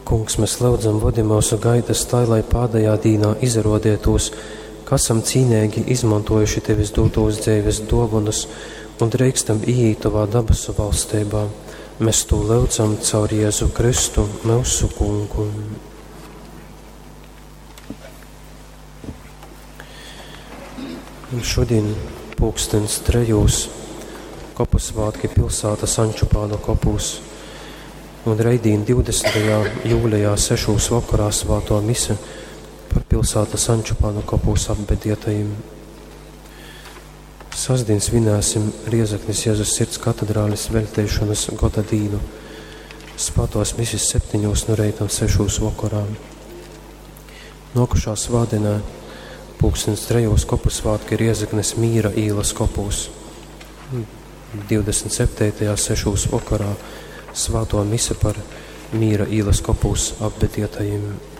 Kungs, mēs lūdzam, vadi mūsu gaitas tai, lai pādajā dīnā izrodietos, kasam cīnīgi izmantojuši tevis dotos dzīves dāvanas un drīkstam iīt tavā dabasu valstībā. Mēs to lūdzam caur Jēzu Kristu, mūsu Kungu. Šodien 3:00 kopu svātki pilsētas Ančupānu kopūs. Un reidīn 20. jūlijā 6. vakarā svāto mise par pilsētas Ančupānu kopūs apbedietajiem. Sasdien svinēsim Riezeknes Jēzus Sirds katedrālis veltēšanas goda dīnu. Svātos misis 7. no reita 6. vakarā. Nokušā svādienā 3:00 kopu svātki Riezeknes Mīra īlas kopūs. 27. 6. vakarā svāto mise par Mīra īlas kopūs apbedietajiem.